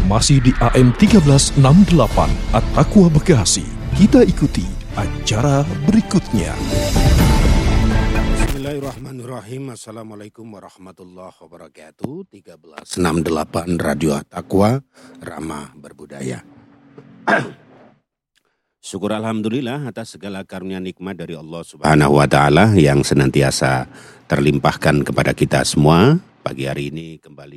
Masih di AM 1368 At-Taqwa Bekasi. Kita ikuti acara berikutnya. Bismillahirrahmanirrahim. Assalamualaikum warahmatullahi wabarakatuh. 1368 Radio At-Taqwa, Ramah Berbudaya. Syukur alhamdulillah atas segala karunia nikmat dari Allah Subhanahu wa taala yang senantiasa terlimpahkan kepada kita semua. Pagi hari ini kembali